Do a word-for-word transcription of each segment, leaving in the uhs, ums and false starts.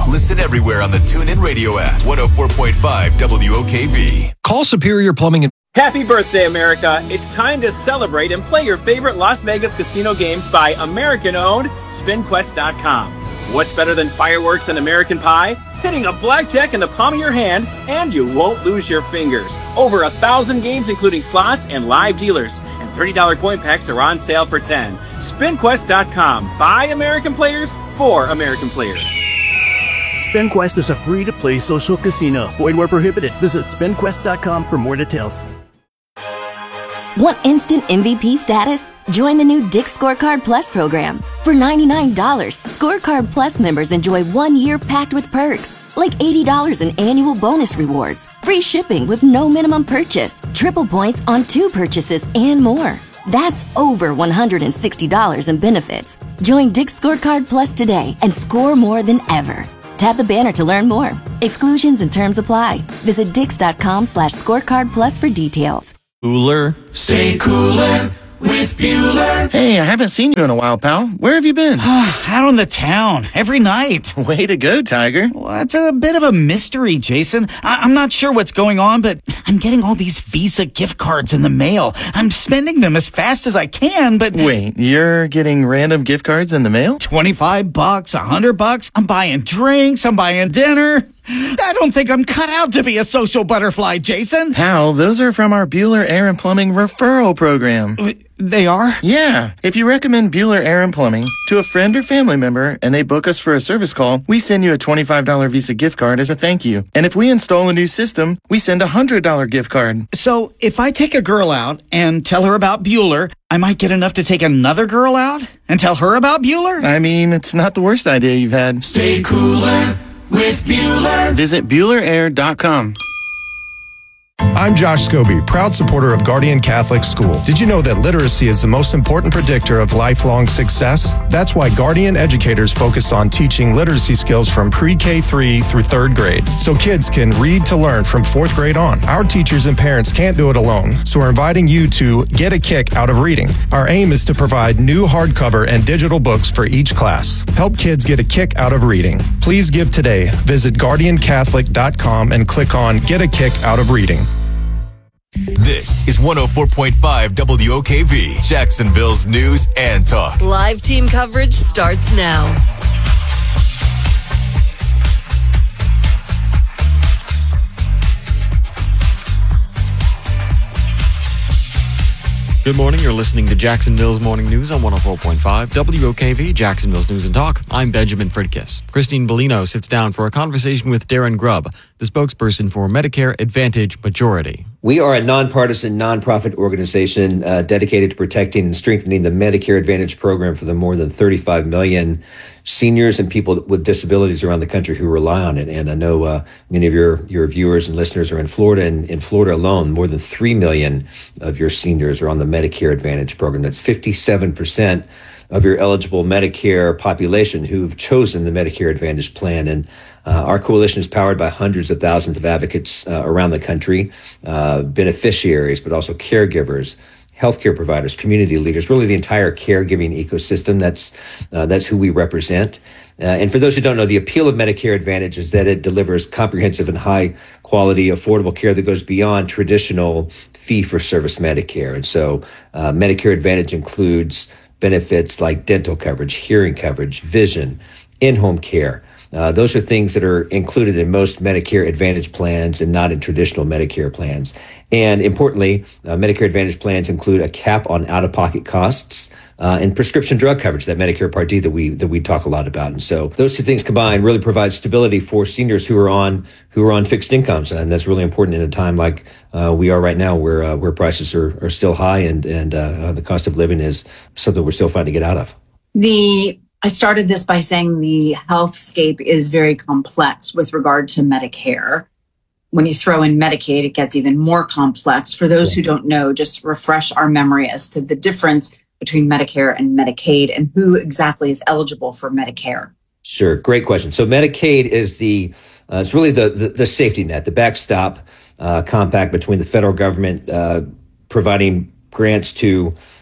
now. Listen everywhere on the TuneIn Radio app. one oh four point five W O K V. Call Superior Plumbing and Happy birthday, America. It's time to celebrate and play your favorite Las Vegas casino games by American-owned Spin Quest dot com. What's better than fireworks and American Pie? Hitting a blackjack in the palm of your hand, and you won't lose your fingers. Over a thousand games, including slots and live dealers. And thirty dollars coin packs are on sale for ten dollars. Spin Quest dot com. By American players, for American players. SpinQuest is a free-to-play social casino. Void where prohibited. Visit Spin Quest dot com for more details. Want instant M V P status? Join the new Dick's Scorecard Plus program. For ninety-nine dollars, Scorecard Plus members enjoy one year packed with perks, like eighty dollars in annual bonus rewards, free shipping with no minimum purchase, triple points on two purchases, and more. That's over one hundred sixty dollars in benefits. Join Dick's Scorecard Plus today and score more than ever. Tap the banner to learn more. Exclusions and terms apply. Visit Dix.com slash scorecard plus for details. Cooler. Stay cooler with Bueller. Hey, I haven't seen you in a while, pal. Where have you been? Out on the town, every night. Way to go, Tiger. Well, it's a bit of a mystery, Jason. I- I'm not sure what's going on, but I'm getting all these Visa gift cards in the mail. I'm spending them as fast as I can, but... Wait, you're getting random gift cards in the mail? twenty-five bucks, one hundred bucks. I'm buying drinks, I'm buying dinner. I don't think I'm cut out to be a social butterfly, Jason. Pal, those are from our Bueller Air and Plumbing referral program. They are? Yeah. If you recommend Bueller Air and Plumbing to a friend or family member and they book us for a service call, we send you a twenty-five dollars Visa gift card as a thank you. And if we install a new system, we send a one hundred dollars gift card. So if I take a girl out and tell her about Bueller, I might get enough to take another girl out and tell her about Bueller? I mean, it's not the worst idea you've had. Stay cooler with Bueller. Visit Bueller Air dot com. I'm Josh Scobie, proud supporter of Guardian Catholic School. Did you know that literacy is the most important predictor of lifelong success? That's why Guardian educators focus on teaching literacy skills from pre-K three through third grade, so kids can read to learn from fourth grade on. Our teachers and parents can't do it alone, so we're inviting you to get a kick out of reading. Our aim is to provide new hardcover and digital books for each class. Help kids get a kick out of reading. Please give today. Visit Guardian Catholic dot com and click on Get a Kick Out of Reading. This is one oh four point five W O K V, Jacksonville's news and talk. Live team coverage starts now. Good morning. You're listening to Jacksonville's Morning News on one oh four point five W O K V, Jacksonville's News and Talk. I'm Benjamin Fridkiss. Christine Bellino sits down for a conversation with Darren Grubb, the spokesperson for Medicare Advantage Majority. We are a nonpartisan, nonprofit organization uh, dedicated to protecting and strengthening the Medicare Advantage program for the more than thirty-five million seniors and people with disabilities around the country who rely on it. And I know uh, many of your, your viewers and listeners are in Florida, and in Florida alone, more than three million of your seniors are on the Medicare Advantage program. That's fifty-seven percent of your eligible Medicare population who've chosen the Medicare Advantage plan. And uh, our coalition is powered by hundreds of thousands of advocates uh, around the country, uh, beneficiaries, but also caregivers, healthcare providers, community leaders, really the entire caregiving ecosystem. That's uh, that's who we represent. Uh, and for those who don't know, the appeal of Medicare Advantage is that it delivers comprehensive and high quality, affordable care that goes beyond traditional fee-for-service Medicare. And so uh, Medicare Advantage includes benefits like dental coverage, hearing coverage, vision, in-home care. Uh, those are things that are included in most Medicare Advantage plans and not in traditional Medicare plans. And importantly, uh, Medicare Advantage plans include a cap on out-of-pocket costs uh, and prescription drug coverage, that Medicare Part D that we that we talk a lot about. And so those two things combined really provide stability for seniors who are on who are on fixed incomes, and that's really important in a time like uh, we are right now, where uh, where prices are, are still high and and uh, the cost of living is something we're still fighting to get out of. The I started this by saying the healthscape is very complex with regard to Medicare. When you throw in Medicaid, it gets even more complex. For those who don't know, just refresh our memory as to the difference between Medicare and Medicaid and who exactly is eligible for Medicare. Sure. Great question. So Medicaid is the, uh, it's really the, the, the safety net, the backstop uh, compact between the federal government uh, providing grants to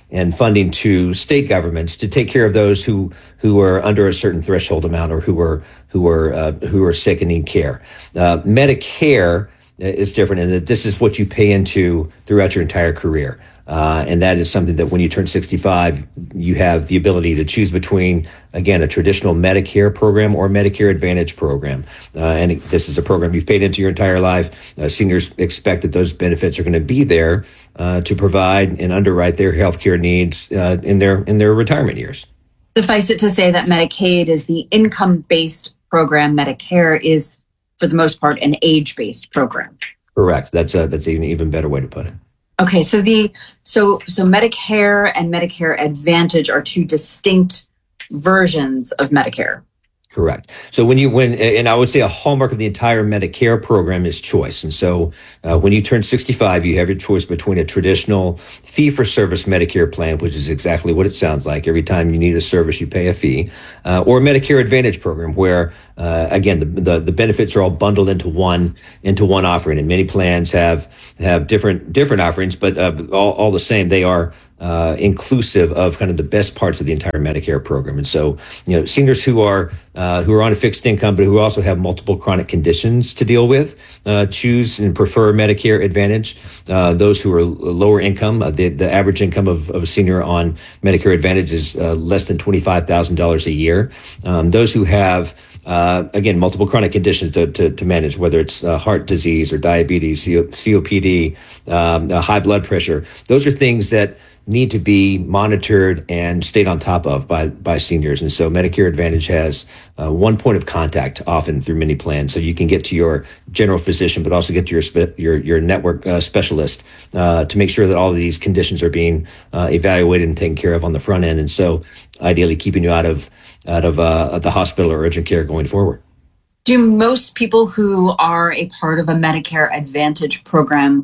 and funding to state governments to take care of those who who are under a certain threshold amount or who are who are uh, who are sick and need care. Uh, Medicare is different in that this is what you pay into throughout your entire career. Uh, and that is something that when you turn sixty-five, you have the ability to choose between, again, a traditional Medicare program or Medicare Advantage program. Uh, and this is a program you've paid into your entire life. Uh, seniors expect that those benefits are going to be there uh, to provide and underwrite their healthcare needs uh, in their in their retirement years. Suffice it to say that Medicaid is the income-based program. Medicare is, for the most part, an age-based program. Correct. That's a, that's an even better way to put it. Okay, so the so so Medicare and Medicare Advantage are two distinct versions of Medicare. Correct. So when you when and I would say a hallmark of the entire Medicare program is choice. And so uh, when you turn sixty-five, you have your choice between a traditional fee-for-service Medicare plan, which is exactly what it sounds like. Every time you need a service, you pay a fee, uh, or a Medicare Advantage program, where uh, again the, the the benefits are all bundled into one into one offering. And many plans have have different different offerings, but uh, all all the same, they are Uh, inclusive of kind of the best parts of the entire Medicare program. And so, you know, seniors who are uh, who are on a fixed income, but who also have multiple chronic conditions to deal with, uh, choose and prefer Medicare Advantage. Uh, those who are lower income, uh, the, the average income of, of a senior on Medicare Advantage is uh, less than twenty-five thousand dollars a year. Um, those who have Uh, again, multiple chronic conditions to, to, to manage, whether it's uh, heart disease or diabetes, C O P D, um, uh, high blood pressure. Those are things that need to be monitored and stayed on top of by, by seniors. And so Medicare Advantage has uh, one point of contact often through many plans. So you can get to your general physician, but also get to your spe- your, your network uh, specialist uh, to make sure that all of these conditions are being uh, evaluated and taken care of on the front end. And so ideally keeping you out of out of uh, the hospital or urgent care going forward. Do most people who are a part of a Medicare Advantage program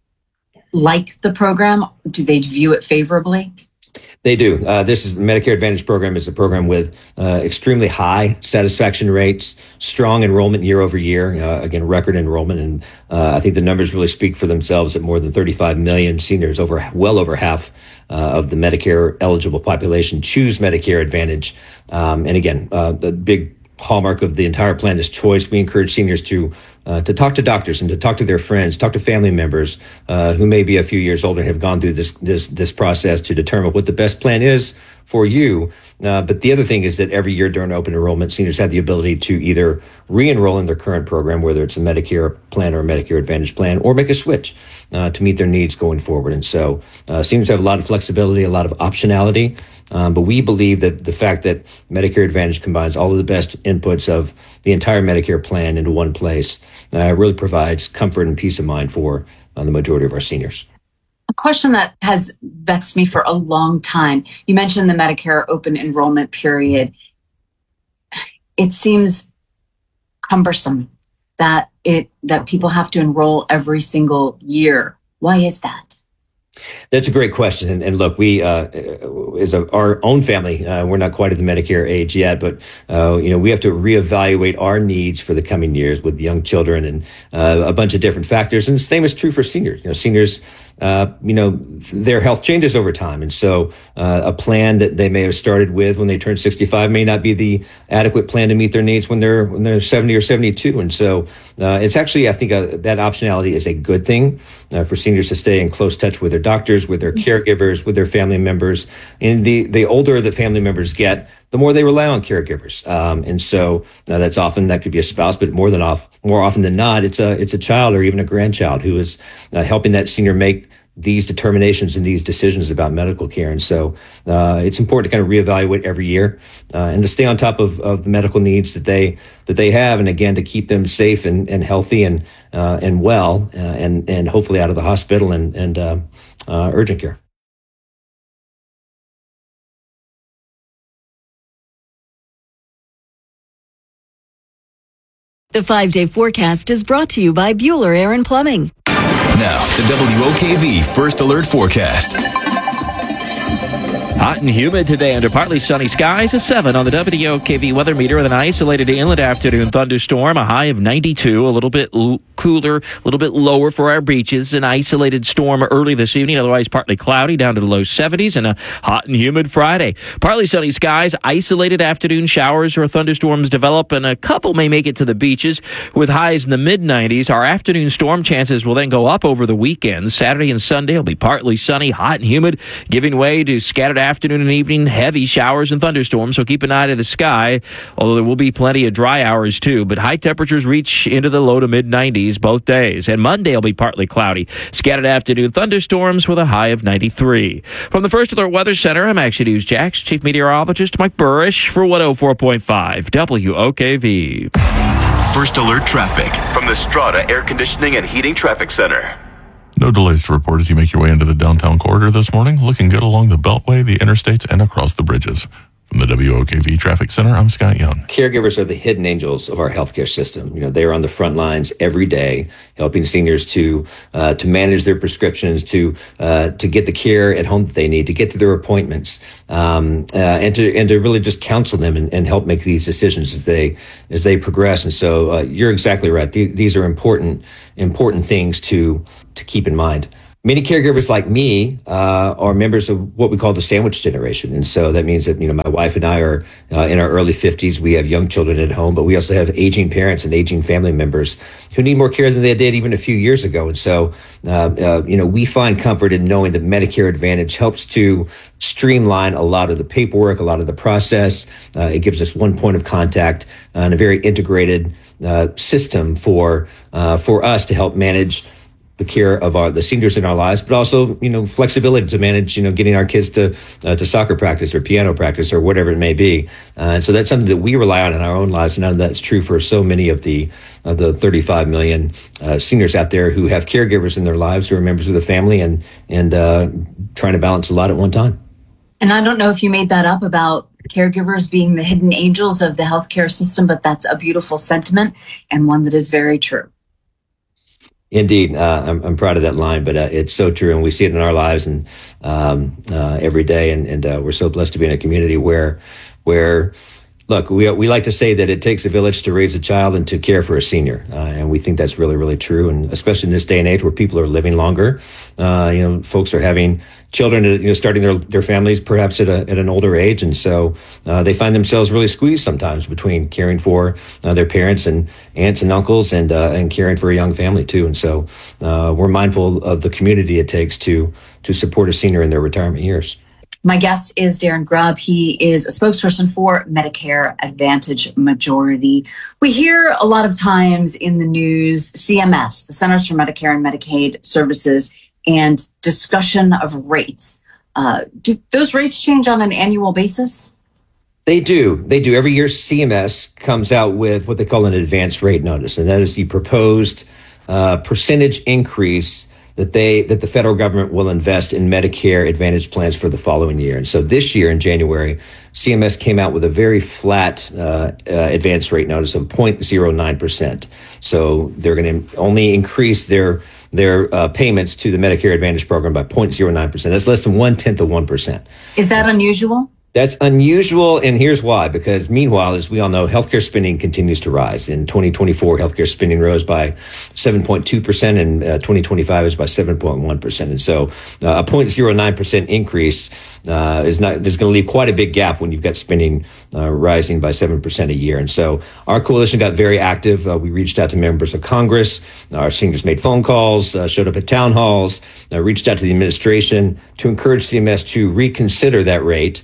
like the program? Do they view it favorably? They do. Uh, this is the Medicare Advantage program is a program with uh, extremely high satisfaction rates, strong enrollment year over year, uh, again, record enrollment. And uh, I think the numbers really speak for themselves at more than thirty-five million seniors, over well over half uh, of the Medicare eligible population choose Medicare Advantage. Um, and again, uh, the big hallmark of the entire plan is choice. We encourage seniors to uh, to talk to doctors and to talk to their friends, talk to family members uh, who may be a few years older and have gone through this this this process to determine what the best plan is for you. Uh, but the other thing is that every year during open enrollment, seniors have the ability to either re-enroll in their current program, whether it's a Medicare plan or a Medicare Advantage plan, or make a switch uh, to meet their needs going forward. And so uh, seniors have a lot of flexibility, a lot of optionality. Um, but we believe that the fact that Medicare Advantage combines all of the best inputs of the entire Medicare plan into one place uh, really provides comfort and peace of mind for uh, the majority of our seniors. A question that has vexed me for a long time. You mentioned the Medicare open enrollment period. It seems cumbersome that it that people have to enroll every single year. Why is that? That's a great question. And, and look, we, uh, as a, our own family, uh, we're not quite at the Medicare age yet, but, uh, you know, we have to reevaluate our needs for the coming years with young children and uh, a bunch of different factors. And the same is true for seniors. You know, seniors, uh, you know, their health changes over time. And so uh, a plan that they may have started with when they turn sixty-five may not be the adequate plan to meet their needs when they're when they're seventy or seventy-two. And so uh, it's actually, I think, uh, that optionality is a good thing uh, for seniors to stay in close touch with their doctors, with their caregivers, with their family members. And the, the older the family members get, the more they rely on caregivers. Um, and so uh, that's often, that could be a spouse, but more than off, more often than not, it's a, it's a child or even a grandchild who is uh, helping that senior make these determinations and these decisions about medical care. And so uh, it's important to kind of reevaluate every year uh, and to stay on top of, of the medical needs that they that they have. And again, to keep them safe and, and healthy and uh, and well uh, and, and hopefully out of the hospital and, and uh, uh, urgent care. The five-day forecast is brought to you by Bueller Air and Plumbing. Now, the W O K V First Alert Forecast. Hot and humid today under partly sunny skies, a seven on the W O K V weather meter with an isolated inland afternoon thunderstorm, a high of ninety-two, a little bit l- cooler, a little bit lower for our beaches. An isolated storm early this evening, otherwise partly cloudy down to the low seventies, and a hot and humid Friday. Partly sunny skies, isolated afternoon showers or thunderstorms develop, and a couple may make it to the beaches with highs in the mid nineties. Our afternoon storm chances will then go up over the weekend. Saturday and Sunday will be partly sunny, hot and humid, giving way to scattered afternoon and evening heavy showers and thunderstorms, so keep an eye to the sky, although there will be plenty of dry hours too. But high temperatures reach into the low to mid nineties both days. And Monday will be partly cloudy, scattered afternoon thunderstorms with a high of ninety-three. From the First Alert Weather Center, I'm Action News Jax Chief Meteorologist Mike Burrish for one oh four point five W O K V. First Alert Traffic from the Strata Air Conditioning and Heating Traffic Center. No delays to report as you make your way into the downtown corridor this morning. Looking good along the Beltway, the interstates, and across the bridges. From the W O K V Traffic Center, I'm Scott Young. Caregivers are the hidden angels of our healthcare system. You know, they are on the front lines every day, helping seniors to uh, to manage their prescriptions, to uh, to get the care at home that they need, to get to their appointments, um, uh, and to and to really just counsel them and, and help make these decisions as they as they progress. And so, uh, you're exactly right. Th- these are important important things to to keep in mind. Many caregivers like me uh, are members of what we call the sandwich generation. And so that means that, you know, my wife and I are uh, in our early fifties. We have young children at home, but we also have aging parents and aging family members who need more care than they did even a few years ago. And so, uh, uh, you know, we find comfort in knowing that Medicare Advantage helps to streamline a lot of the paperwork, a lot of the process. Uh, it gives us one point of contact and a very integrated uh, system for uh, for us to help manage the care of our the seniors in our lives, but also, you know, flexibility to manage, you know, getting our kids to uh, to soccer practice or piano practice or whatever it may be. Uh, and so that's something that we rely on in our own lives. And I know that's true for so many of the of the thirty-five million uh, seniors out there who have caregivers in their lives who are members of the family and and uh, trying to balance a lot at one time. And I don't know if you made that up about caregivers being the hidden angels of the healthcare system, but that's a beautiful sentiment and one that is very true. Indeed, uh, I'm, I'm proud of that line, but uh, it's so true, and we see it in our lives and um, uh, every day. And, and uh, we're so blessed to be in a community where, where, look, we we like to say that it takes a village to raise a child and to care for a senior, uh, and we think that's really, really true. And especially in this day and age where people are living longer, uh, you know, folks are having children, you know, starting their their families perhaps at a at an older age, and so uh, they find themselves really squeezed sometimes between caring for uh, their parents and aunts and uncles and uh, and caring for a young family too. And so uh, we're mindful of the community it takes to to support a senior in their retirement years. My guest is Darren Grubb. He is a spokesperson for Medicare Advantage Majority. We hear a lot of times in the news, C M S, the Centers for Medicare and Medicaid Services, and discussion of rates. Uh, do those rates change on an annual basis? They do. They do. Every year, C M S comes out with what they call an advanced rate notice, and that is the proposed uh, percentage increase that they that the federal government will invest in Medicare Advantage plans for the following year. And so this year in January, C M S came out with a very flat uh, uh, advance rate notice of zero point zero nine percent. So they're going to only increase their their uh, payments to the Medicare Advantage program by zero point zero nine percent. That's less than one-tenth of one percent. Is that unusual? That's unusual, and here's why. Because meanwhile, as we all know, healthcare spending continues to rise. In twenty twenty-four, healthcare spending rose by seven point two percent, and uh, twenty twenty-five is by seven point one percent. And so uh, a zero point zero nine percent increase uh, is not is going to leave quite a big gap when you've got spending uh, rising by seven percent a year. And so our coalition got very active. Uh, we reached out to members of Congress. Our seniors made phone calls, uh, showed up at town halls, uh, reached out to the administration to encourage C M S to reconsider that rate,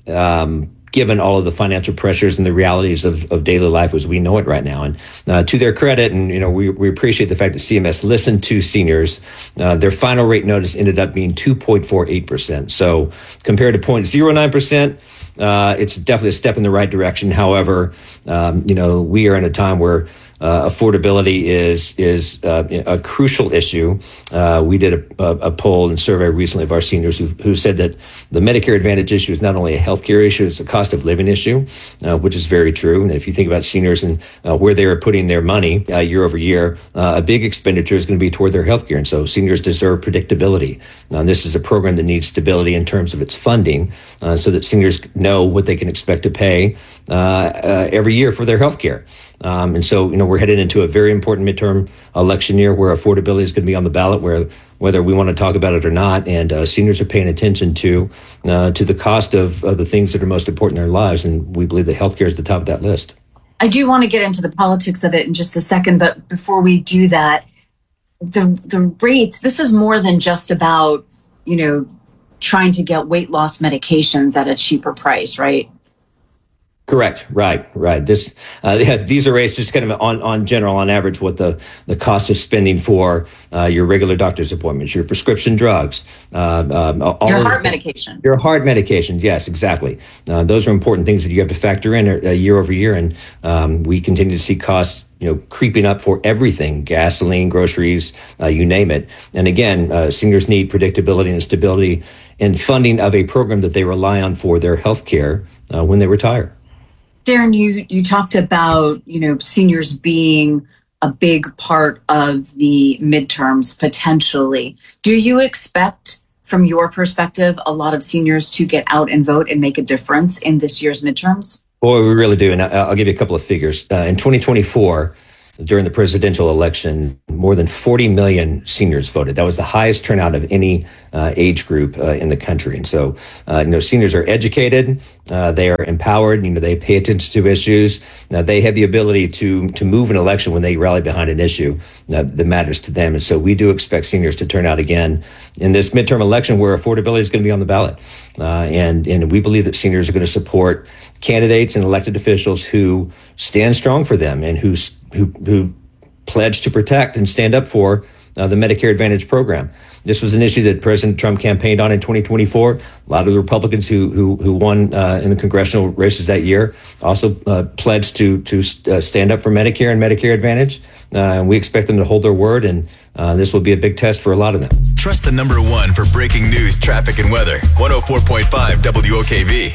Um, given all of the financial pressures and the realities of, of daily life as we know it right now. And uh, to their credit, and you know, we, we appreciate the fact that C M S listened to seniors. Uh, their final rate notice ended up being two point four eight percent. So compared to zero point zero nine percent, uh, it's definitely a step in the right direction. However, um, you know, we are in a time where Uh, affordability is is uh, a crucial issue. Uh, we did a, a, a poll and survey recently of our seniors who, who said that the Medicare Advantage issue is not only a healthcare issue, it's a cost of living issue, uh, which is very true. And if you think about seniors and uh, where they are putting their money uh, year over year, uh, a big expenditure is going to be toward their healthcare. And so seniors deserve predictability. Uh, this is a program that needs stability in terms of its funding, uh, so that seniors know what they can expect to pay uh, uh, every year for their healthcare. Um, and so, you know, we're headed into a very important midterm election year where affordability is going to be on the ballot, where whether we want to talk about it or not. And uh, seniors are paying attention to uh, to the cost of, of the things that are most important in their lives. And we believe that healthcare is the top of that list. I do want to get into the politics of it in just a second. But before we do that, the the rates, this is more than just about, you know, trying to get weight loss medications at a cheaper price, right? Correct. Right. Right. This, uh, yeah, these are rates just kind of on, on general, on average, what the, the cost of spending for uh, your regular doctor's appointments, your prescription drugs, uh, um, all your of heart the, medication, your heart medications. Yes, exactly. Uh, those are important things that you have to factor in uh, year over year. And um, we continue to see costs, you know, creeping up for everything, gasoline, groceries, uh, you name it. And again, uh, seniors need predictability and stability in funding of a program that they rely on for their health care uh, when they retire. Darren, you, you talked about, you know, seniors being a big part of the midterms potentially. Do you expect, from your perspective, a lot of seniors to get out and vote and make a difference in this year's midterms? Boy, we really do. And I'll give you a couple of figures. Uh, in twenty twenty-four, during the presidential election, more than forty million seniors voted. That was the highest turnout of any uh, age group uh, in the country. And so, uh, you know, seniors are educated, uh, they are empowered, you know, they pay attention to issues. Uh, they have the ability to to move an election when they rally behind an issue uh, that matters to them. And so we do expect seniors to turn out again in this midterm election where affordability is going to be on the ballot. Uh, and, and we believe that seniors are going to support candidates and elected officials who stand strong for them and who who, who pledge to protect and stand up for uh, the Medicare Advantage program. This was an issue that President Trump campaigned on in twenty twenty-four. A lot of the Republicans who who, who won uh, in the congressional races that year also uh, pledged to to uh, stand up for Medicare and Medicare Advantage. Uh, and we expect them to hold their word, and uh, this will be a big test for a lot of them. Trust the number one for breaking news, traffic, and weather. one oh four point five W O K V.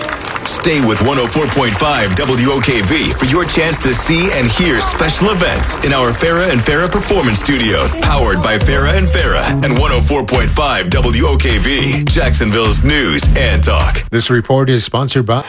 Stay with one oh four point five W O K V for your chance to see and hear special events in our Farah and Farah Performance Studio, powered by Farah and Farah, and one oh four point five W O K V, Jacksonville's news and talk. This report is sponsored by...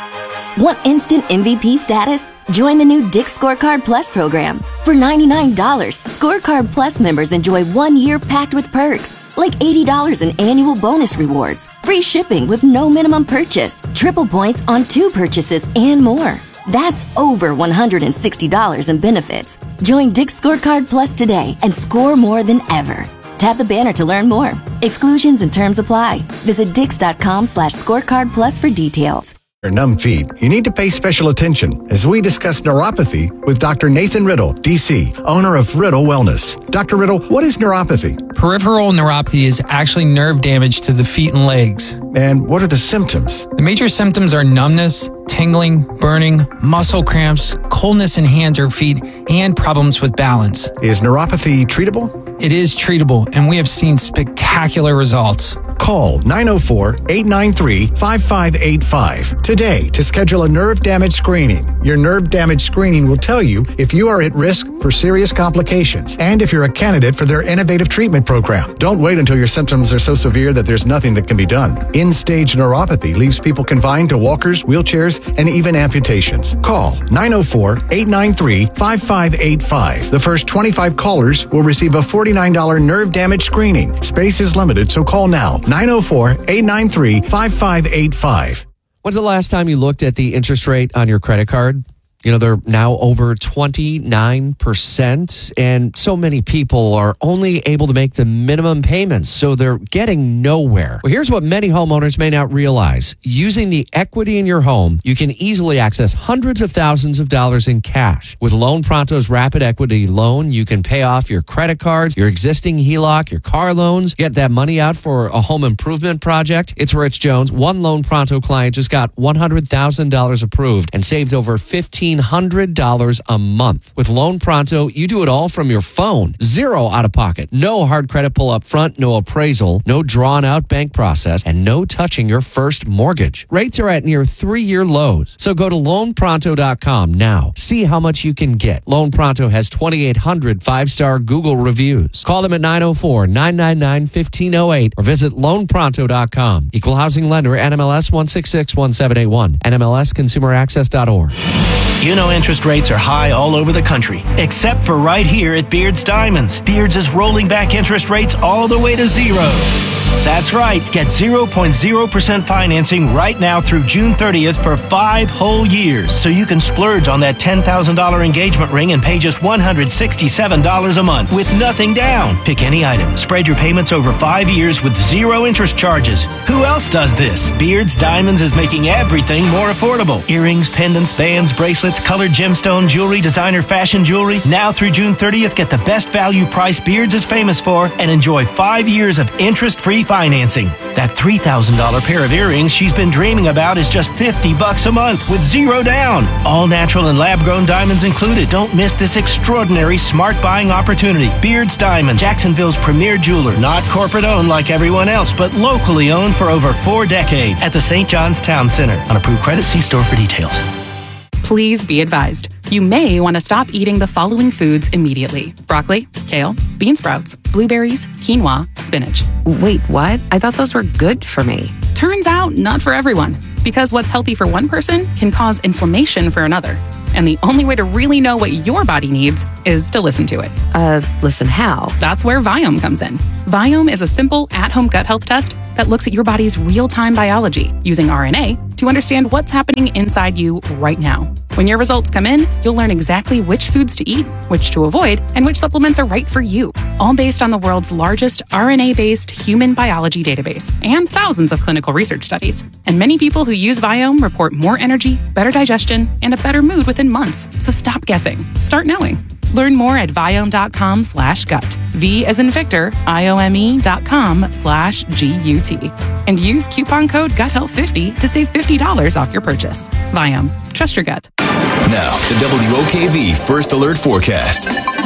Want instant M V P status? Join the new Dick's Scorecard Plus program. For ninety-nine dollars, Scorecard Plus members enjoy one year packed with perks, like eighty dollars in annual bonus rewards, free shipping with no minimum purchase, triple points on two purchases, and more. That's over one hundred sixty dollars in benefits. Join Dick's Scorecard Plus today and score more than ever. Tap the banner to learn more. Exclusions and terms apply. Visit dix.com slash scorecard plus for details. Numb feet, you need to pay special attention as we discuss neuropathy with Doctor Nathan Riddle, D C, owner of Riddle Wellness. Doctor Riddle, what is neuropathy? Peripheral neuropathy is actually nerve damage to the feet and legs. And what are the symptoms? The major symptoms are numbness, tingling, burning, muscle cramps, coldness in hands or feet, and problems with balance. Is neuropathy treatable? It is treatable, and we have seen spectacular results. Call nine oh four, eight nine three, five five eight five today to schedule a nerve damage screening. Your nerve damage screening will tell you if you are at risk for serious complications and if you're a candidate for their innovative treatment program. Don't wait until your symptoms are so severe that there's nothing that can be done. End-stage neuropathy leaves people confined to walkers, wheelchairs, and even amputations. Call nine oh four, eight nine three, five five eight five. The first twenty-five callers will receive a forty-nine dollars nerve damage screening. Space is limited, so call now. nine oh four, eight nine three, five five eight five. When's the last time you looked at the interest rate on your credit card? You know, they're now over twenty-nine percent, and so many people are only able to make the minimum payments, so they're getting nowhere. Well, here's what many homeowners may not realize. Using the equity in your home, you can easily access hundreds of thousands of dollars in cash. With Loan Pronto's Rapid Equity Loan, you can pay off your credit cards, your existing H E L O C, your car loans, get that money out for a home improvement project. It's Rich Jones. One Loan Pronto client just got one hundred thousand dollars approved and saved over fifteen hundred dollars a month. With Loan Pronto, you do it all from your phone. Zero out of pocket. No hard credit pull up front, no appraisal, no drawn out bank process, and no touching your first mortgage. Rates are at near three-year lows. So go to loan pronto dot com now. See how much you can get. Loan Pronto has twenty-eight hundred five-star Google reviews. Call them at nine oh four, nine nine nine, one five oh eight or visit loan pronto dot com. Equal housing lender, N M L S one six six one seven eight one, N M L S consumer access dot org. You know interest rates are high all over the country, except for right here at Beards Diamonds. Beards is rolling back interest rates all the way to zero. That's right. Get zero point zero percent financing right now through June thirtieth for five whole years. So you can splurge on that ten thousand dollars engagement ring and pay just one hundred sixty-seven dollars a month with nothing down. Pick any item. Spread your payments over five years with zero interest charges. Who else does this? Beards Diamonds is making everything more affordable. Earrings, pendants, bands, bracelets, colored gemstone jewelry, designer fashion jewelry. Now through June thirtieth, get the best value price Beards is famous for and enjoy five years of interest-free financing. That three thousand dollars pair of earrings she's been dreaming about is just fifty bucks a month with zero down. All natural and lab-grown diamonds included. Don't miss this extraordinary smart buying opportunity. Beards Diamonds, Jacksonville's premier jeweler. Not corporate owned like everyone else, but locally owned for over four decades at the Saint John's Town Center. On approved credit, see store for details. Please be advised. You may want to stop eating the following foods immediately. Broccoli, kale, bean sprouts, blueberries, quinoa, spinach. Wait, what? I thought those were good for me. Turns out, not for everyone. Because what's healthy for one person can cause inflammation for another. And the only way to really know what your body needs is to listen to it. Uh, listen how? That's where Viome comes in. Viome is a simple at-home gut health test that looks at your body's real-time biology using R N A to understand what's happening inside you right now. When your results come in, you'll learn exactly which foods to eat, which to avoid, and which supplements are right for you, all based on the world's largest R N A-based human biology database and thousands of clinical research studies. And many people who use Viome report more energy, better digestion, and a better mood within months. So stop guessing. Start knowing. Learn more at Viome.com slash gut. V as in Victor, I-O-M-E dot com slash G-U-T. And use coupon code gut health fifty to save fifty dollars off your purchase. Viome. Trust your gut. Now, the W O K V First Alert Forecast.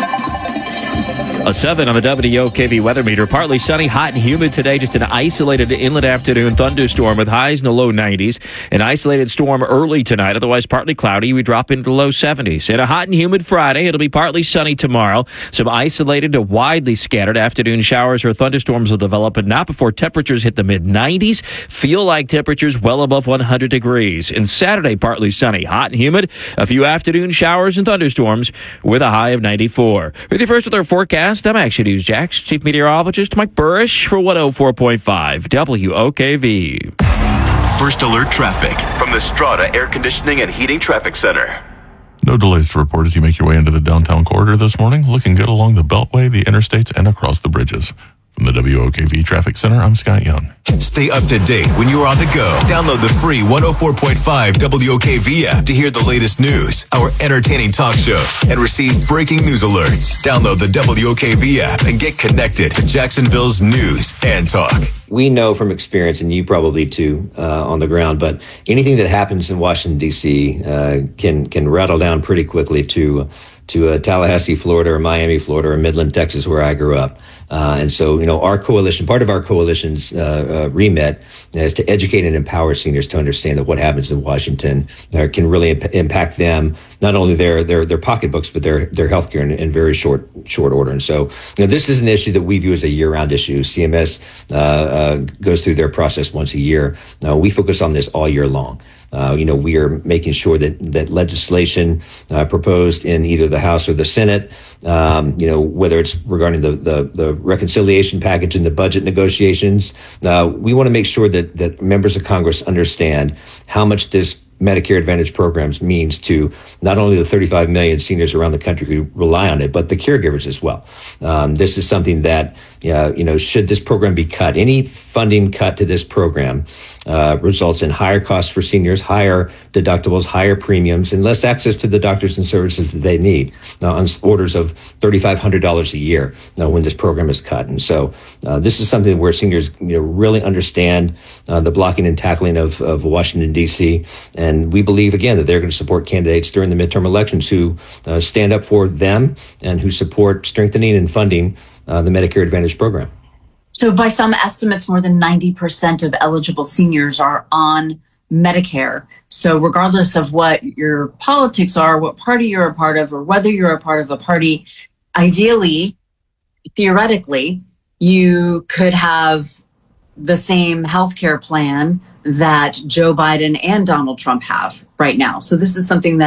A seven on the W O K V weather meter. Partly sunny, hot and humid today. Just an isolated inland afternoon thunderstorm with highs in the low nineties. An isolated storm early tonight. Otherwise, partly cloudy. We drop into the low seventies. And a hot and humid Friday. It'll be partly sunny tomorrow. Some isolated to widely scattered afternoon showers or thunderstorms will develop, but not before temperatures hit the mid nineties. Feel like temperatures well above one hundred degrees. And Saturday, partly sunny, hot and humid. A few afternoon showers and thunderstorms with a high of ninety-four. With your first alert forecast, I'm Action News Jax Chief Meteorologist Mike Burrish for one oh four point five W O K V. First Alert Traffic from the Strata Air Conditioning and Heating Traffic Center. No delays to report as you make your way into the downtown corridor this morning. Looking good along the Beltway, the interstates, and across the bridges. From the W O K V Traffic Center, I'm Scott Young. Stay up to date when you're on the go. Download the free one oh four point five W O K V app to hear the latest news, our entertaining talk shows, and receive breaking news alerts. Download the W O K V app and get connected to Jacksonville's news and talk. We know from experience, and you probably too, uh, on the ground, but anything that happens in Washington, D C uh, can can rattle down pretty quickly to to uh, Tallahassee, Florida, or Miami, Florida, or Midland, Texas, where I grew up. Uh, and so, you know, our coalition, part of our coalition's uh, uh, remit is to educate and empower seniors to understand that what happens in Washington uh, can really imp- impact them, not only their their their pocketbooks, but their their healthcare in, in very short short order. And so, you know, this is an issue that we view as a year-round issue. C M S uh, uh, goes through their process once a year. Uh, we focus on this all year long. Uh, you know, we are making sure that that legislation uh, proposed in either the House or the Senate, um, you know, whether it's regarding the, the, the reconciliation package and the budget negotiations, uh, we want to make sure that that members of Congress understand how much this Medicare Advantage programs means to not only the thirty-five million seniors around the country who rely on it, but the caregivers as well. Um, this is something that, uh, you know, should this program be cut, any funding cut to this program uh, results in higher costs for seniors, higher deductibles, higher premiums, and less access to the doctors and services that they need uh, on orders of thirty-five hundred dollars a year uh, when this program is cut. And so uh, this is something where seniors, you know, really understand uh, the blocking and tackling of, of Washington, D C, and we believe, again, that they're going to support candidates during the midterm elections who uh, stand up for them and who support strengthening and funding uh, the Medicare Advantage program. So by some estimates, more than ninety percent of eligible seniors are on Medicare. So regardless of what your politics are, what party you're a part of, or whether you're a part of a party, ideally, theoretically, you could have the same healthcare plan that Joe Biden and Donald Trump have right now. So this is something that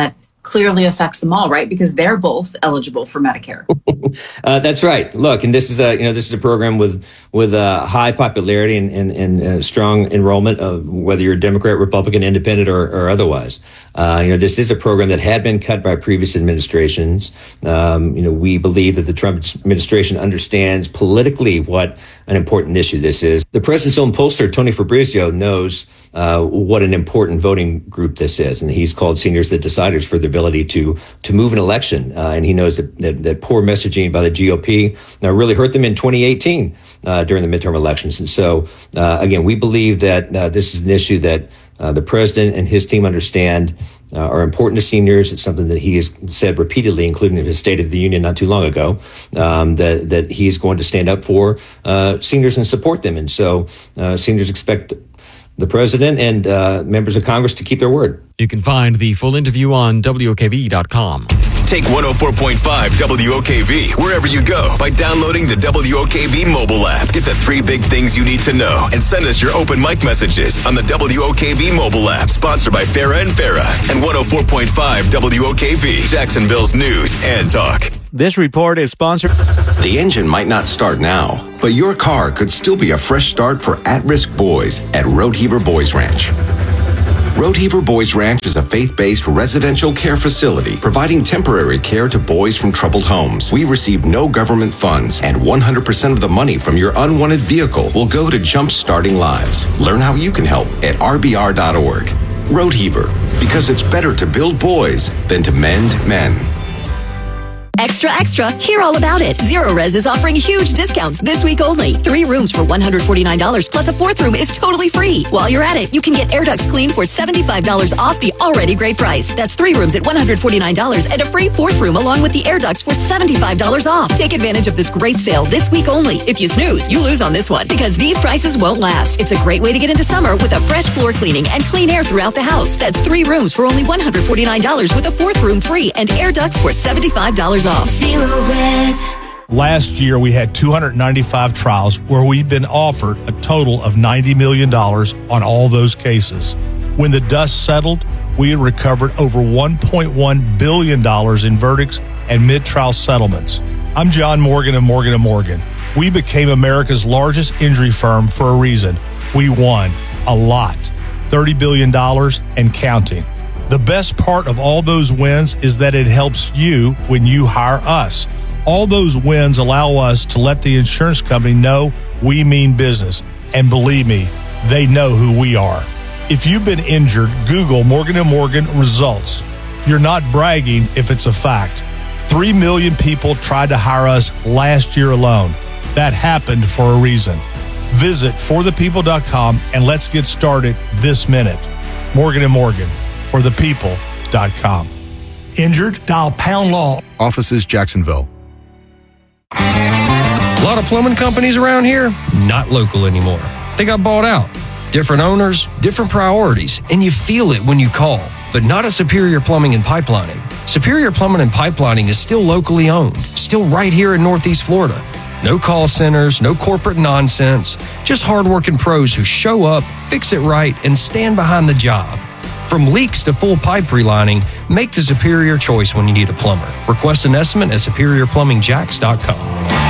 clearly affects them all, right? Because they're both eligible for Medicare. uh, that's right. Look, and this is a you know this is a program with with a high popularity and and, and uh, strong enrollment, of whether you're a Democrat, Republican, Independent, or, or otherwise. Uh, you know, this is a program that had been cut by previous administrations. Um, you know, we believe that the Trump administration understands politically what an important issue this is. The president's own pollster, Tony Fabrizio, knows uh, what an important voting group this is, and he's called seniors the deciders for the ability to to move an election. Uh, and he knows that, that that poor messaging by the G O P uh, really hurt them in twenty eighteen uh, during the midterm elections. And so, uh, again, we believe that uh, this is an issue that uh, the president and his team understand uh, are important to seniors. It's something that he has said repeatedly, including in his State of the Union not too long ago, um, that that he's going to stand up for uh, seniors and support them. And so, uh, seniors expect the president and uh, members of Congress to keep their word. You can find the full interview on W O K V dot com. Take one oh four point five W O K V wherever you go by downloading the W O K V mobile app. Get the three big things you need to know and send us your open mic messages on the W O K V mobile app. Sponsored by Farah and Farah and one oh four point five W O K V, Jacksonville's news and talk. This report is sponsored. The engine might not start now, but your car could still be a fresh start for at-risk boys at Roadheaver Boys Ranch. Roadheaver Boys Ranch is a faith-based residential care facility providing temporary care to boys from troubled homes. We receive no government funds, and one hundred percent of the money from your unwanted vehicle will go to jump-starting lives. Learn how you can help at R B R dot org. Roadheaver, because it's better to build boys than to mend men. Extra, extra, hear all about it. Zero Res is offering huge discounts this week only. Three rooms for one hundred forty-nine dollars plus a fourth room is totally free. While you're at it, you can get air ducts cleaned for seventy-five dollars off the already great price. That's three rooms at one hundred forty-nine dollars and a free fourth room along with the air ducts for seventy-five dollars off. Take advantage of this great sale this week only. If you snooze, you lose on this one because these prices won't last. It's a great way to get into summer with a fresh floor cleaning and clean air throughout the house. That's three rooms for only one hundred forty-nine dollars with a fourth room free and air ducts for seventy-five dollars off. Zero Res. Last year, we had two hundred ninety-five trials where we've been offered a total of ninety million dollars on all those cases. When the dust settled, we had recovered over one point one billion dollars in verdicts and mid-trial settlements. I'm John Morgan of Morgan and Morgan. We became America's largest injury firm for a reason. We won a lot, thirty billion dollars and counting. The best part of all those wins is that it helps you when you hire us. All those wins allow us to let the insurance company know we mean business. And believe me, they know who we are. If you've been injured, Google Morgan and Morgan results. You're not bragging if it's a fact. Three million people tried to hire us last year alone. That happened for a reason. Visit for the people dot com and let's get started this minute. Morgan and Morgan. for the people dot com. Injured? Dial pound law. Offices, Jacksonville. A lot of plumbing companies around here, not local anymore. They got bought out. Different owners, different priorities, and you feel it when you call. But not at Superior Plumbing and Pipelining. Superior Plumbing and Pipelining is still locally owned, still right here in Northeast Florida. No call centers, no corporate nonsense, just hardworking pros who show up, fix it right, and stand behind the job. From leaks to full pipe relining, make the superior choice when you need a plumber. Request an estimate at superior plumbing jacks dot com.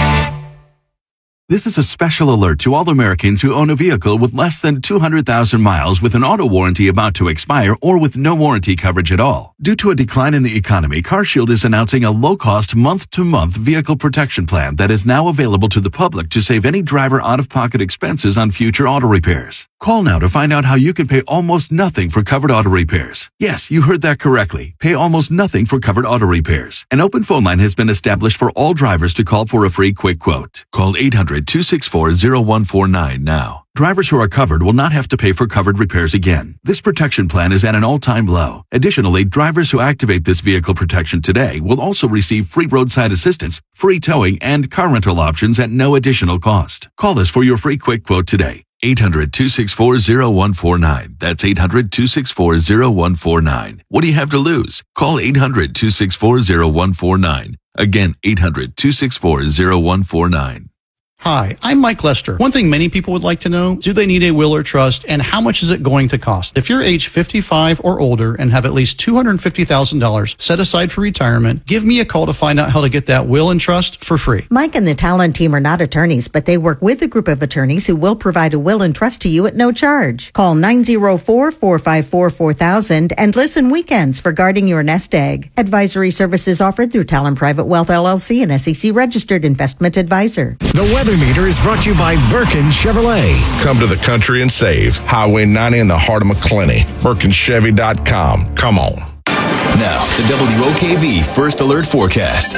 This is a special alert to all Americans who own a vehicle with less than two hundred thousand miles with an auto warranty about to expire or with no warranty coverage at all. Due to a decline in the economy, CarShield is announcing a low-cost month-to-month vehicle protection plan that is now available to the public to save any driver out-of-pocket expenses on future auto repairs. Call now to find out how you can pay almost nothing for covered auto repairs. Yes, you heard that correctly. Pay almost nothing for covered auto repairs. An open phone line has been established for all drivers to call for a free quick quote. Call eight hundred, two six four, zero one four nine now. Drivers who are covered will not have to pay for covered repairs again. This protection plan is at an all-time low. Additionally, drivers who activate this vehicle protection today will also receive free roadside assistance, free towing, and car rental options at no additional cost. Call us for your free quick quote today. eight hundred, two six four, zero one four nine. That's eight hundred, two six four, zero one four nine. What do you have to lose? Call eight hundred, two six four, zero one four nine. Again, eight hundred, two six four, zero one four nine. Hi, I'm Mike Lester. One thing many people would like to know, do they need a will or trust, and how much is it going to cost? If you're age fifty-five or older and have at least two hundred fifty thousand dollars set aside for retirement, give me a call to find out how to get that will and trust for free. Mike and the Talent team are not attorneys, but they work with a group of attorneys who will provide a will and trust to you at no charge. Call nine oh four, four five four, four thousand and listen weekends for guarding your nest egg. Advisory services offered through Talent Private Wealth L L C, an S E C registered investment advisor. The weather meter is brought to you by Birkin Chevrolet. Come to the country and save. Highway ninety in the heart of McClenny. Birkin Chevy dot com. Come on. Now, the W O K V First Alert Forecast.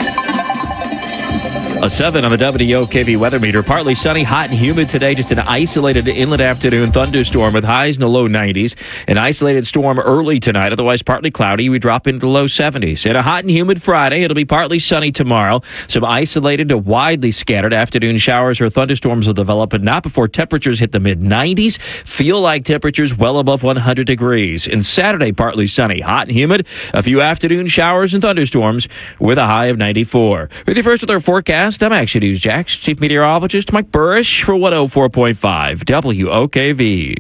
A seven on the W O K V weather meter. Partly sunny, hot and humid today. Just an isolated inland afternoon thunderstorm with highs in the low nineties. An isolated storm early tonight. Otherwise, partly cloudy. We drop into the low seventies. And a hot and humid Friday. It'll be partly sunny tomorrow. Some isolated to widely scattered afternoon showers or thunderstorms will develop, but not before temperatures hit the mid nineties. Feel like temperatures well above one hundred degrees. And Saturday, partly sunny, hot and humid. A few afternoon showers and thunderstorms with a high of ninety-four. With your first alert forecast, I'm Action News Jax Chief Meteorologist Mike Burrish for one oh four point five W O K V.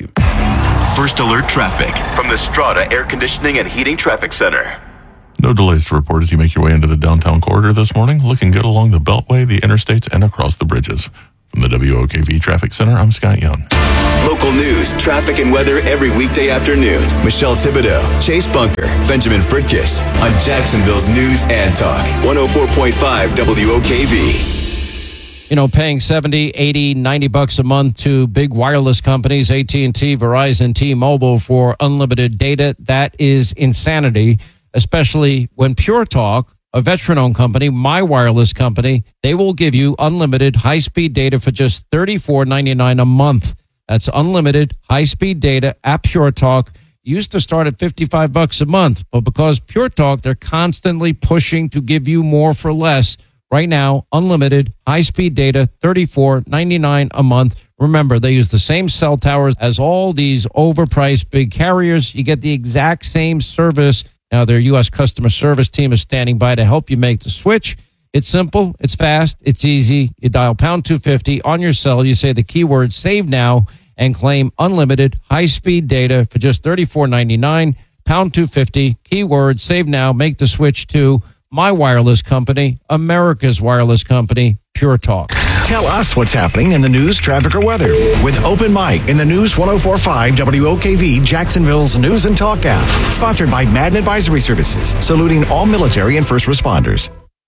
First Alert Traffic from the Strata Air Conditioning and Heating Traffic Center. No delays to report as you make your way into the downtown corridor this morning. Looking good along the Beltway, the interstates, and across the bridges. From the W O K V Traffic Center, I'm Scott Young. Local news, traffic, and weather every weekday afternoon. Michelle Thibodeau, Chase Bunker, Benjamin Fridkiss on Jacksonville's News and Talk. one oh four point five W O K V. You know, paying seventy, eighty, ninety bucks a month to big wireless companies, A T and T, Verizon, T-Mobile for unlimited data, that is insanity, especially when Pure Talk, a veteran-owned company, my wireless company, they will give you unlimited high-speed data for just thirty-four ninety-nine a month. That's unlimited high-speed data at Pure Talk. Used to start at fifty-five bucks a month, but because Pure Talk, they're constantly pushing to give you more for less. Right now, unlimited high-speed data, thirty-four ninety-nine a month. Remember, they use the same cell towers as all these overpriced big carriers. You get the exact same service. Now, their U S customer service team is standing by to help you make the switch. It's simple, it's fast, it's easy. You dial pound two fifty on your cell. You say the keyword save now and claim unlimited high-speed data for just thirty-four ninety-nine. Pound two fifty, keyword save now, make the switch to my wireless company, America's wireless company, Pure Talk. Tell us what's happening in the news, traffic, or weather with Open Mic in the News one oh four point five W O K V, Jacksonville's News and Talk app. Sponsored by Madden Advisory Services, saluting all military and first responders.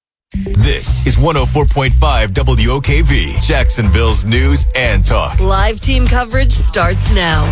This is one oh four point five W O K V, Jacksonville's News and Talk. Live team coverage starts now.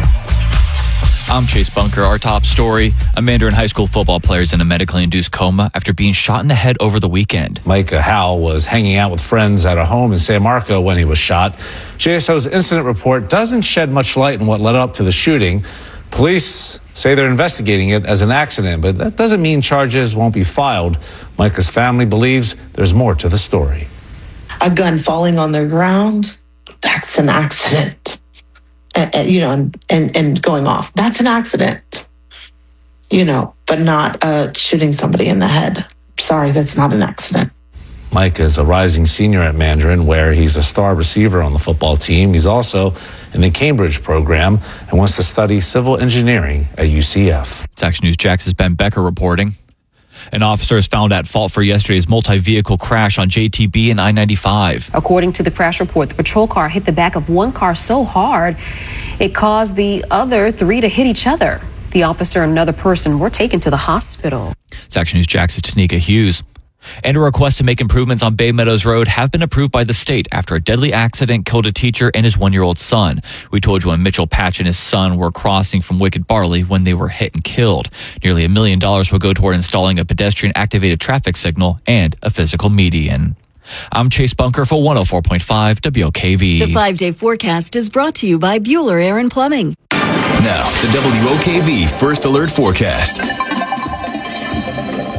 I'm Chase Bunker. Our top story, a Mandarin high school football player is in a medically induced coma after being shot in the head over the weekend. Micah Howell was hanging out with friends at a home in San Marco when he was shot. J S O's incident report doesn't shed much light on what led up to the shooting. Police say they're investigating it as an accident, but that doesn't mean charges won't be filed. Micah's family believes there's more to the story. A gun falling on the ground, that's an accident. And, and, you know, and, and, and going off. That's an accident, you know, but not uh, shooting somebody in the head. Sorry, that's not an accident. Micah is a rising senior at Mandarin, where he's a star receiver on the football team. He's also in the Cambridge program and wants to study civil engineering at U C F. It's Action News Jax's Ben Becker reporting. An officer is found at fault for yesterday's multi-vehicle crash on J T B and I ninety-five. According to the crash report, the patrol car hit the back of one car so hard it caused the other three to hit each other. The officer and another person were taken to the hospital. It's Action News Jax's Tanika Hughes. And a request to make improvements on Bay Meadows Road have been approved by the state after a deadly accident killed a teacher and his one-year-old son. We told you when Mitchell Patch and his son were crossing from Wicked Barley when they were hit and killed. Nearly a million dollars will go toward installing a pedestrian-activated traffic signal and a physical median. I'm Chase Bunker for one oh four point five W O K V. The five-day forecast is brought to you by Bueller Air and Plumbing. Now, the W O K V First Alert Forecast.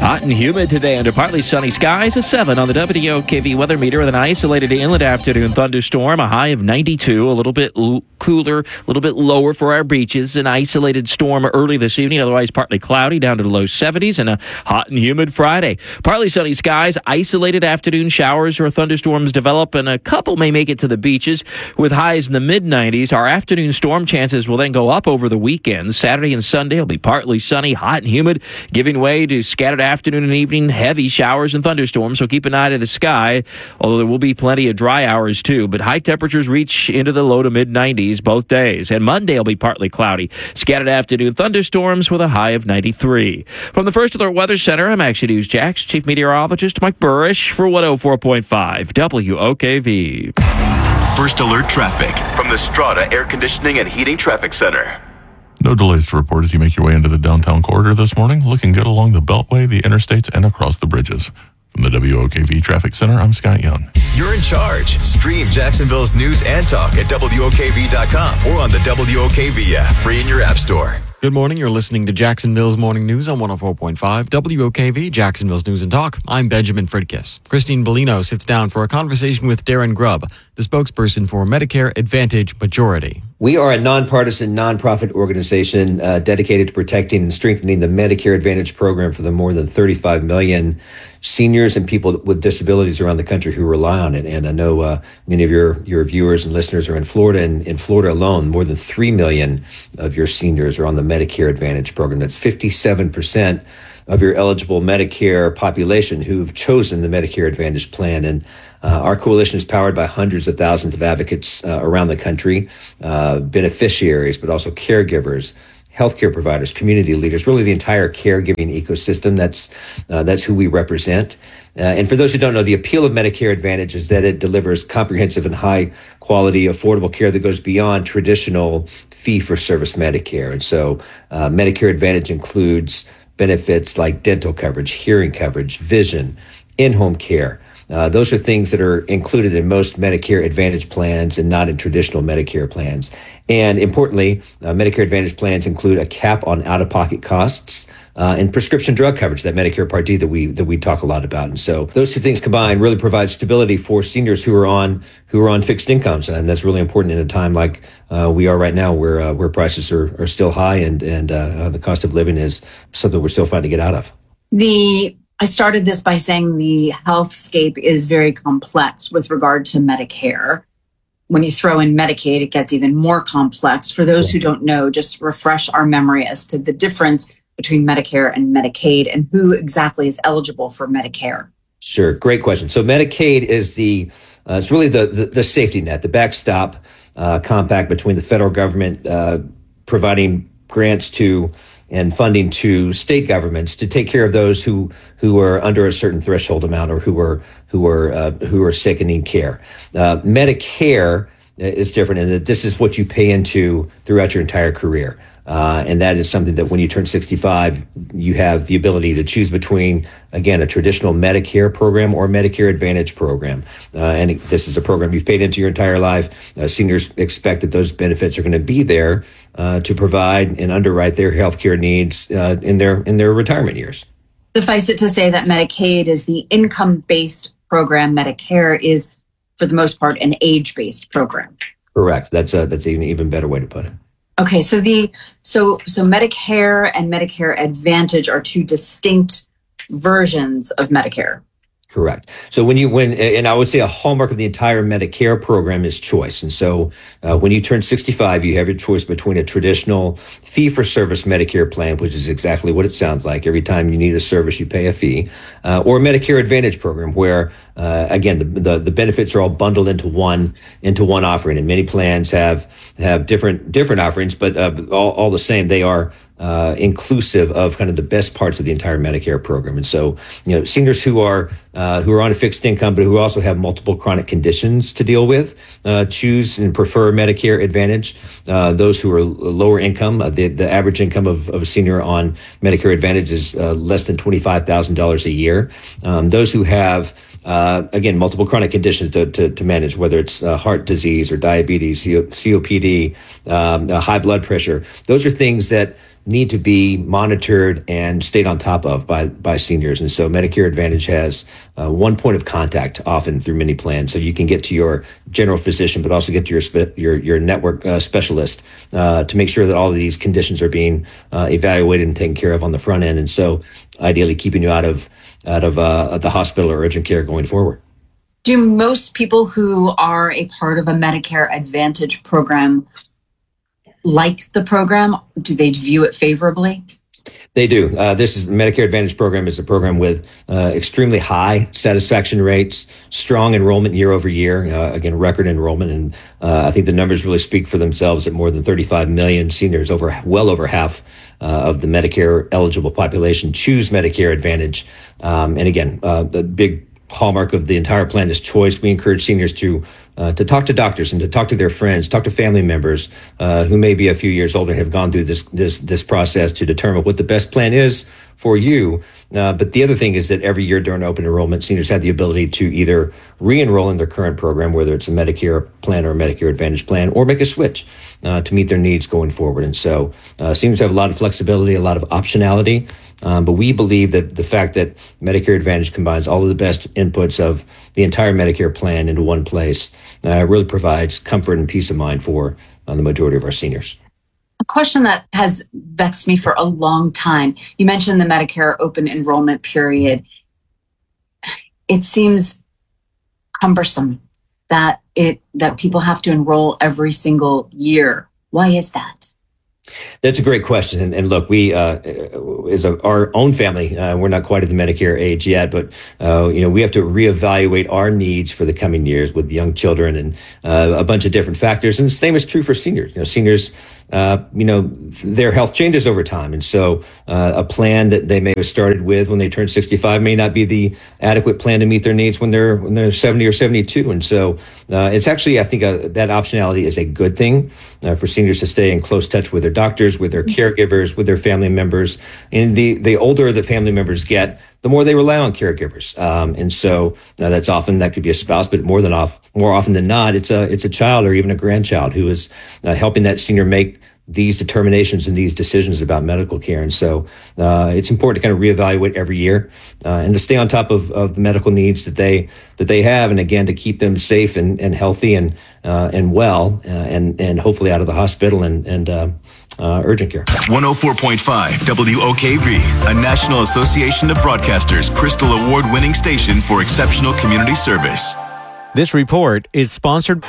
Hot and humid today under partly sunny skies, a seven on the W O K V weather meter with an isolated inland afternoon thunderstorm, a high of ninety-two, a little bit l- cooler, a little bit lower for our beaches, an isolated storm early this evening, otherwise partly cloudy down to the low seventies, and a hot and humid Friday. Partly sunny skies, isolated afternoon showers or thunderstorms develop, and a couple may make it to the beaches with highs in the mid nineties. Our afternoon storm chances will then go up over the weekend. Saturday and Sunday will be partly sunny, hot and humid, giving way to scattered afternoon and evening heavy showers and thunderstorms, so keep an eye to the sky, although there will be plenty of dry hours too. But high temperatures reach into the low to mid nineties both days, and Monday will be partly cloudy, scattered afternoon thunderstorms with a high of ninety-three. From the First Alert Weather Center, I'm Action News Jax Chief Meteorologist Mike Burrish for one oh four point five W O K V. First Alert Traffic from the Strata Air Conditioning and Heating Traffic Center. No delays to report as you make your way into the downtown corridor this morning. Looking good along the Beltway, the interstates, and across the bridges. From the W O K V Traffic Center, I'm Scott Young. You're in charge. Stream Jacksonville's news and talk at W O K V dot com or on the W O K V app, free in your app store. Good morning. You're listening to Jacksonville's Morning News on one oh four point five W O K V, Jacksonville's News and Talk. I'm Benjamin Fridkiss. Christine Bellino sits down for a conversation with Darren Grubb, the spokesperson for Medicare Advantage Majority. We are a nonpartisan, nonprofit organization uh, dedicated to protecting and strengthening the Medicare Advantage program for the more than thirty-five million seniors and people with disabilities around the country who rely on it. And I know uh, many of your, your viewers and listeners are in Florida, and in Florida alone, more than three million of your seniors are on the Medicare Advantage program. That's fifty-seven percent of your eligible Medicare population who've chosen the Medicare Advantage plan. And uh, our coalition is powered by hundreds of thousands of advocates uh, around the country, uh, beneficiaries, but also caregivers, healthcare providers, community leaders, really the entire caregiving ecosystem. That's uh, that's who we represent. Uh, and for those who don't know, the appeal of Medicare Advantage is that it delivers comprehensive and high quality, affordable care that goes beyond traditional fee-for-service Medicare. And so uh, Medicare Advantage includes benefits like dental coverage, hearing coverage, vision, in-home care. Uh, those are things that are included in most Medicare Advantage plans and not in traditional Medicare plans. And importantly, uh, Medicare Advantage plans include a cap on out-of-pocket costs uh, and prescription drug coverage, that Medicare Part D that we that we talk a lot about. And so those two things combined really provide stability for seniors who are on who are on fixed incomes, and that's really important in a time like uh, we are right now, where uh, where prices are, are still high and and uh, the cost of living is something we're still trying to get out of. The I started this by saying the healthscape is very complex with regard to Medicare. When you throw in Medicaid, it gets even more complex. For those who don't know, just refresh our memory as to the difference between Medicare and Medicaid and who exactly is eligible for Medicare. Sure. Great question. So Medicaid is the, uh, it's really the, the, the safety net, the backstop uh, compact between the federal government uh, providing grants to and funding to state governments to take care of those who who are under a certain threshold amount or who are who are uh, who are sick and need care. Uh, Medicare is different in that this is what you pay into throughout your entire career. Uh, and that is something that when you turn sixty-five, you have the ability to choose between, again, a traditional Medicare program or Medicare Advantage program. Uh, and this is a program you've paid into your entire life. Uh, seniors expect that those benefits are going to be there uh, to provide and underwrite their healthcare needs uh, in their in their retirement years. Suffice it to say that Medicaid is the income-based program. Medicare is, for the most part, an age-based program. Correct. That's a, that's an even better way to put it. Okay, so the so so Medicare and Medicare Advantage are two distinct versions of Medicare. Correct. So when you when and I would say a hallmark of the entire Medicare program is choice. And so uh, when you turn sixty-five, you have your choice between a traditional fee-for-service Medicare plan, which is exactly what it sounds like. Every time you need a service, you pay a fee, uh, or a Medicare Advantage program, where uh, again the, the the benefits are all bundled into one into one offering. And many plans have have different different offerings, but uh, all all the same, they are Uh, inclusive of kind of the best parts of the entire Medicare program. And so, you know, seniors who are uh, who are on a fixed income, but who also have multiple chronic conditions to deal with, uh, choose and prefer Medicare Advantage. Uh, those who are lower income, uh, the, the average income of, of a senior on Medicare Advantage is uh, less than twenty-five thousand dollars a year. Um, those who have Uh, again, multiple chronic conditions to, to, to manage, whether it's uh, heart disease or diabetes, C O P D, um, uh, high blood pressure. Those are things that need to be monitored and stayed on top of by, by seniors. And so Medicare Advantage has uh, one point of contact often through many plans. So you can get to your general physician, but also get to your spe- your, your network uh, specialist uh, to make sure that all of these conditions are being uh, evaluated and taken care of on the front end. And so ideally keeping you out of, out of uh, the hospital or urgent care going forward. Do most people who are a part of a Medicare Advantage program like the program? Do they view it favorably? They do. Uh, this is the Medicare Advantage program is a program with uh, extremely high satisfaction rates, strong enrollment year over year. Uh, again, record enrollment, and uh, I think the numbers really speak for themselves. At more than thirty-five million seniors, over well over half uh, of the Medicare eligible population choose Medicare Advantage. Um, and again, uh, the big hallmark of the entire plan is choice. We encourage seniors to uh, to talk to doctors and to talk to their friends, talk to family members uh, who may be a few years older and have gone through this this this process to determine what the best plan is for you. Uh, but the other thing is that every year during open enrollment, seniors have the ability to either re-enroll in their current program, whether it's a Medicare plan or a Medicare Advantage plan, or make a switch uh, to meet their needs going forward. And so uh, seniors have a lot of flexibility, a lot of optionality. Um, but we believe that the fact that Medicare Advantage combines all of the best inputs of the entire Medicare plan into one place uh, really provides comfort and peace of mind for uh, the majority of our seniors. A question that has vexed me for a long time. You mentioned the Medicare open enrollment period. It seems cumbersome that it that people have to enroll every single year. Why is that? That's a great question. And, and look, we, uh, as a, our own family, uh, we're not quite at the Medicare age yet, but, uh, you know, we have to reevaluate our needs for the coming years with young children and uh, a bunch of different factors. And the same is true for seniors. You know, seniors, uh, you know, their health changes over time. And so uh, a plan that they may have started with when they turn sixty-five may not be the adequate plan to meet their needs when they're when they're seventy or seventy-two. And so uh, it's actually, I think, uh, that optionality is a good thing uh, for seniors to stay in close touch with their doctors, with their caregivers, with their family members. And the, the older the family members get, the more they rely on caregivers. Um, and so uh, that's often, that could be a spouse, but more than off, more often than not, it's a, it's a child or even a grandchild who is uh, helping that senior make these determinations and these decisions about medical care. And so uh, it's important to kind of reevaluate every year uh, and to stay on top of, of the medical needs that they that they have, and again to keep them safe and, and healthy and uh, and well uh, and and hopefully out of the hospital and and uh, uh, urgent care. one oh four point five W O K V, a National Association of Broadcasters Crystal Award-winning station for exceptional community service. This report is sponsored.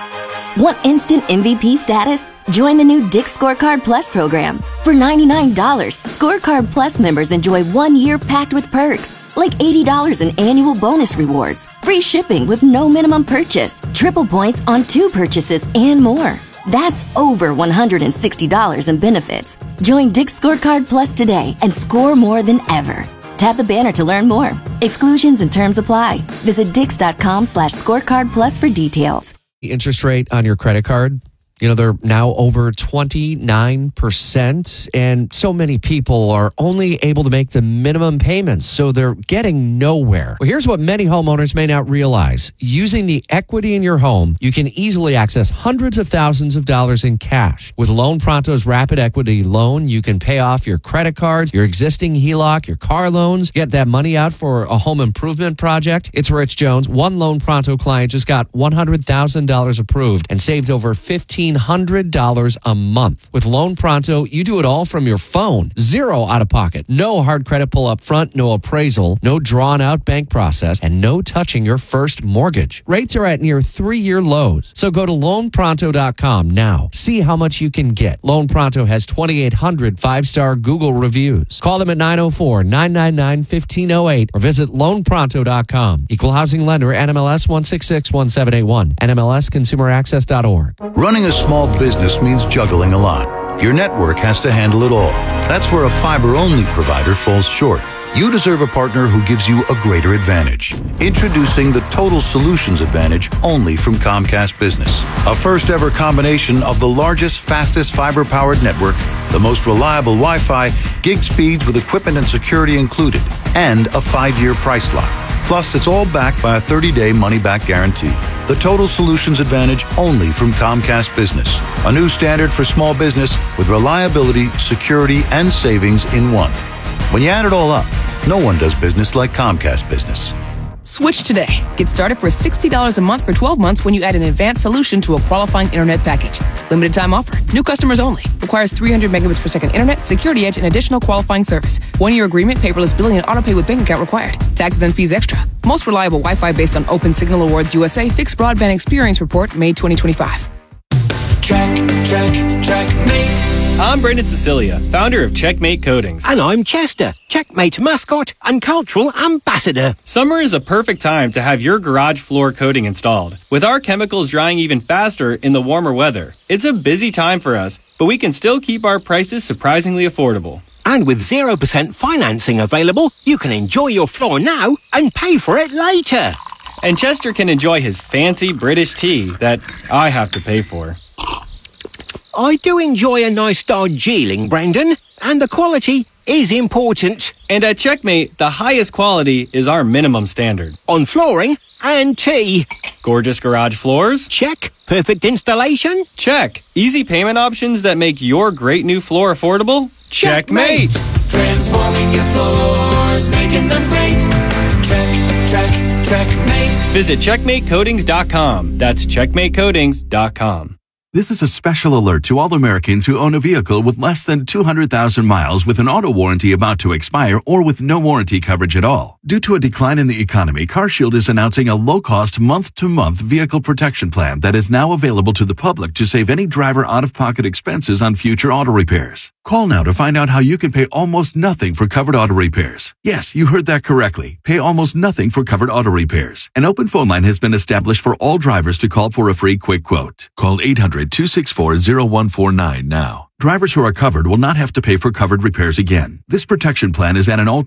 Want instant M V P status? Join the new Dick's Scorecard Plus program. For ninety-nine dollars, Scorecard Plus members enjoy one year packed with perks, like eighty dollars in annual bonus rewards, free shipping with no minimum purchase, triple points on two purchases, and more. That's over one hundred sixty dollars in benefits. Join Dick's Scorecard Plus today and score more than ever. Tap the banner to learn more. Exclusions and terms apply. Visit dix.com slash scorecard plus for details. Interest rate on your credit card, you know, they're now over twenty-nine percent, and so many people are only able to make the minimum payments, so they're getting nowhere. Well, here's what many homeowners may not realize. Using the equity in your home, you can easily access hundreds of thousands of dollars in cash. With Loan Pronto's Rapid Equity Loan, you can pay off your credit cards, your existing H E L O C, your car loans, get that money out for a home improvement project. It's Rich Jones. One Loan Pronto client just got one hundred thousand dollars approved and saved over fifteen hundred dollars a month. With Loan Pronto, you do it all from your phone. Zero out of pocket. No hard credit pull up front, no appraisal, no drawn out bank process, and no touching your first mortgage. Rates are at near three-year lows. So go to loan pronto dot com now. See how much you can get. Loan Pronto has twenty-eight hundred five-star Google reviews. Call them at nine oh four, nine nine nine, one five oh eight or visit loan pronto dot com. Equal housing lender, N M L S one six six one seven eight one, N M L S consumer access dot org. Running a small business means juggling a lot. Your network has to handle it all. That's where a fiber-only provider falls short. You deserve a partner who gives you a greater advantage. Introducing the Total Solutions Advantage only from Comcast Business. A first-ever combination of the largest, fastest fiber-powered network, the most reliable Wi-Fi, gig speeds with equipment and security included, and a five-year price lock. Plus, it's all backed by a thirty-day money-back guarantee. The Total Solutions Advantage only from Comcast Business. A new standard for small business with reliability, security, and savings in one. When you add it all up, no one does business like Comcast Business. Switch today. Get started for sixty dollars a month for twelve months when you add an advanced solution to a qualifying internet package. Limited time offer. New customers only. Requires three hundred megabits per second internet, security edge, and additional qualifying service. One-year agreement, paperless billing, and autopay with bank account required. Taxes and fees extra. Most reliable Wi-Fi based on Open Signal Awards U S A Fixed Broadband Experience Report, May twenty twenty-five. Check, check, checkmate. I'm Brendan Cecilia, founder of Checkmate Coatings. And I'm Chester, Checkmate mascot and cultural ambassador. Summer is a perfect time to have your garage floor coating installed. With our chemicals drying even faster in the warmer weather, it's a busy time for us, but we can still keep our prices surprisingly affordable. And with zero percent financing available, you can enjoy your floor now and pay for it later. And Chester can enjoy his fancy British tea that I have to pay for. I do enjoy a nice Darjeeling, Brendan, and the quality is important. And at Checkmate, the highest quality is our minimum standard. On flooring and tea. Gorgeous garage floors? Check. Perfect installation? Check. Easy payment options that make your great new floor affordable? Checkmate! Transforming your floors, making them great. Check, check, checkmate. Visit checkmate coatings dot com. That's checkmate coatings dot com. This is a special alert to all Americans who own a vehicle with less than two hundred thousand miles with an auto warranty about to expire or with no warranty coverage at all. Due to a decline in the economy, CarShield is announcing a low-cost month-to-month vehicle protection plan that is now available to the public to save any driver out-of-pocket expenses on future auto repairs. Call now to find out how you can pay almost nothing for covered auto repairs. Yes, you heard that correctly. Pay almost nothing for covered auto repairs. An open phone line has been established for all drivers to call for a free quick quote. Call eight hundred, two six four, zero one four nine now. Drivers who are covered will not have to pay for covered repairs again. This protection plan is at an all